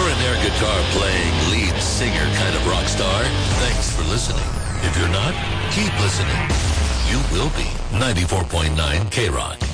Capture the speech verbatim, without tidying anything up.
you're an air guitar playing lead singer kind of rock star, thanks for listening. If you're not, keep listening. You will be. ninety-four point nine K-Rock.